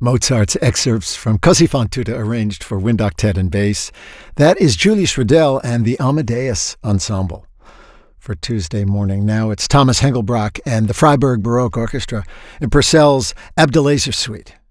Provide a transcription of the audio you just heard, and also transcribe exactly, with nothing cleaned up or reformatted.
Mozart's excerpts from Così fan tutte arranged for wind octet and bass. That is Julius Riddell and the Amadeus Ensemble. For Tuesday morning now, it's Thomas Hengelbrock and the Freiburg Baroque Orchestra in Purcell's Abdelaziz Suite.